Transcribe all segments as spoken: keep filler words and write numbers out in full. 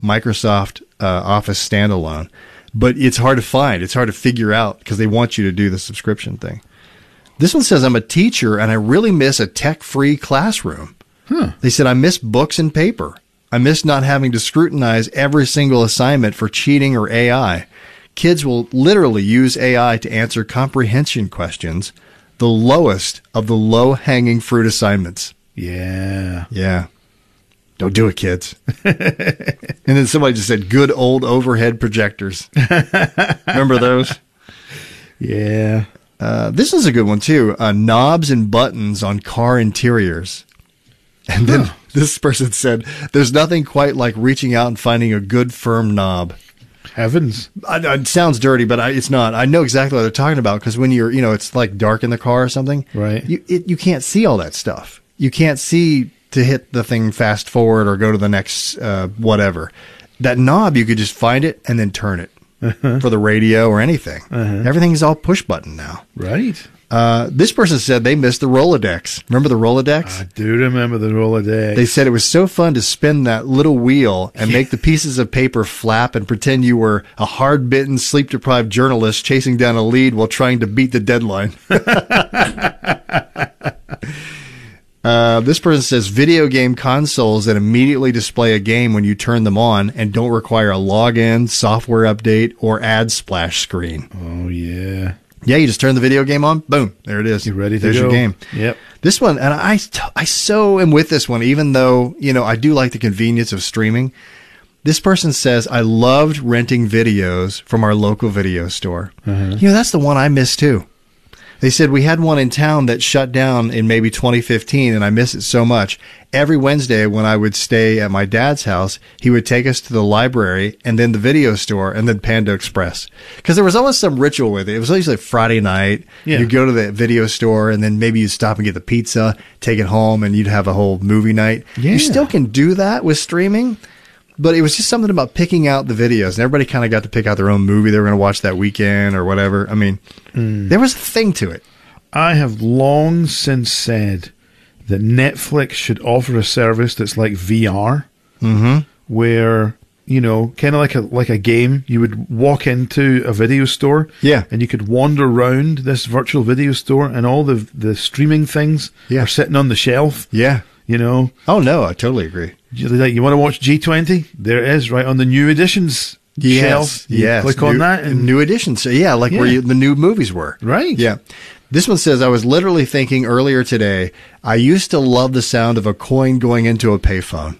Microsoft uh, Office standalone, but it's hard to find. It's hard to figure out because they want you to do the subscription thing. This one says, I'm a teacher and I really miss a tech-free classroom. Huh. They said, I miss books and paper. I miss not having to scrutinize every single assignment for cheating or A I. Kids will literally use A I to answer comprehension questions, the lowest of the low-hanging fruit assignments. Yeah. Yeah. Don't do it, kids. And then somebody just said, good old overhead projectors. Remember those? Yeah. Uh, this is a good one, too. Uh, knobs and buttons on car interiors. And then huh. this person said, there's nothing quite like reaching out and finding a good, firm knob. Heavens. I, it sounds dirty, but I, it's not. I know exactly what they're talking about because when you're, you know, it's like dark in the car or something. Right. You, it, you can't see all that stuff. You can't see to hit the thing fast forward or go to the next uh, whatever. That knob, you could just find it and then turn it uh-huh. for the radio or anything. Uh-huh. Everything's all push button now. Right. Uh, this person said they missed the Rolodex. Remember the Rolodex? I do remember the Rolodex. They said it was so fun to spin that little wheel and make the pieces of paper flap and pretend you were a hard-bitten, sleep-deprived journalist chasing down a lead while trying to beat the deadline. Uh, this person says video game consoles that immediately display a game when you turn them on and don't require a login, software update, or ad splash screen. Oh, yeah. Yeah, you just turn the video game on, boom, there it is. You're ready to There's go. your game. Yep. This one, and I, I so am with this one, even though, you know, I do like the convenience of streaming. This person says, I loved renting videos from our local video store. Uh-huh. You know, that's the one I miss too. They said we had one in town that shut down in maybe twenty fifteen, and I miss it so much. Every Wednesday when I would stay at my dad's house, he would take us to the library and then the video store and then Panda Express. Because there was always some ritual with it. It was always like Friday night. Yeah. You'd go to the video store and then maybe you'd stop and get the pizza, take it home, and you'd have a whole movie night. Yeah. You still can do that with streaming. But it was just something about picking out the videos. And everybody kind of got to pick out their own movie they were going to watch that weekend or whatever. I mean, mm. there was a thing to it. I have long since said that Netflix should offer a service that's like V R, mm-hmm. where, you know, kind of like a like a game. You would walk into a video store, yeah, and you could wander around this virtual video store, and all the the streaming things yeah. are sitting on the shelf. Yeah, you know. Oh no, I totally agree. You, like, you want to watch G twenty? There it is, right on the new editions yes, shelf. You yes, click new, on that, and new editions. So yeah, like yeah. where you, the new movies were. Right. Yeah. This one says, I was literally thinking earlier today, I used to love the sound of a coin going into a payphone.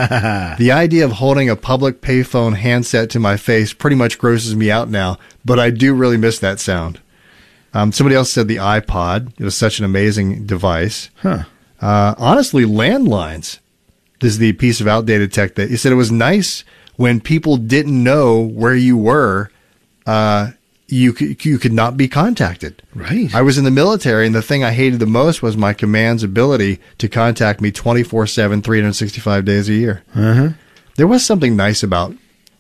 The idea of holding a public payphone handset to my face pretty much grosses me out now, but I do really miss that sound. Um, somebody else said the iPod. It was such an amazing device. Huh. Uh, honestly, landlines. This is the piece of outdated tech that he said it was nice when people didn't know where you were. Uh, you could, you could not be contacted. Right. I was in the military, and the thing I hated the most was my command's ability to contact me twenty-four seven, three hundred sixty-five days a year. Uh-huh. There was something nice about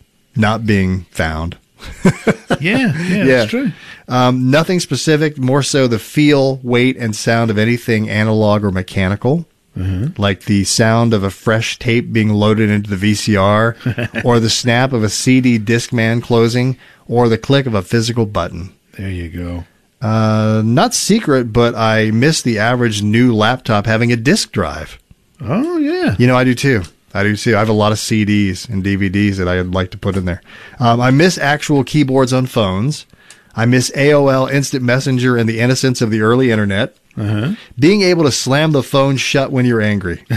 not being found. yeah, yeah, yeah, that's true. Um, nothing specific, more so the feel, weight, and sound of anything analog or mechanical. Mm-hmm. Like the sound of a fresh tape being loaded into the V C R, or the snap of a C D Discman closing, or the click of a physical button. There you go. Uh, not secret, but I miss the average new laptop having a disk drive. Oh, yeah. You know, I do too. I do too. I have a lot of C Ds and D V Ds that I'd like to put in there. Um, I miss actual keyboards on phones. I miss A O L Instant Messenger and the innocence of the early internet. Uh-huh. Being able to slam the phone shut when you're angry.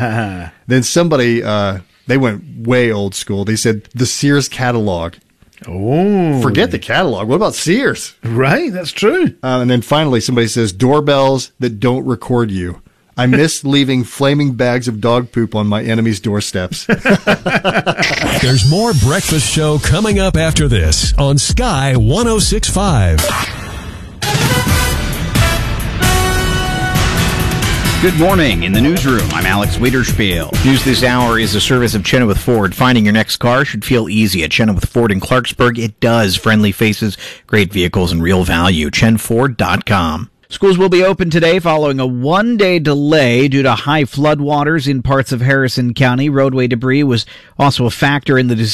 Then somebody, uh, they went way old school. They said the Sears catalog. Oh. Forget the catalog. What about Sears? Right, that's true. Uh, and then finally somebody says doorbells that don't record you. I miss leaving flaming bags of dog poop on my enemy's doorsteps. There's more Breakfast Show coming up after this on Sky one oh six point five. Good morning. In the newsroom, I'm Alex Wiederspiel. News this hour is a service of Chenoweth Ford. Finding your next car should feel easy at Chenoweth Ford in Clarksburg. It does. Friendly faces, great vehicles, and real value. chen ford dot com. Schools will be open today following a one-day delay due to high floodwaters in parts of Harrison County. Roadway debris was also a factor in the decision.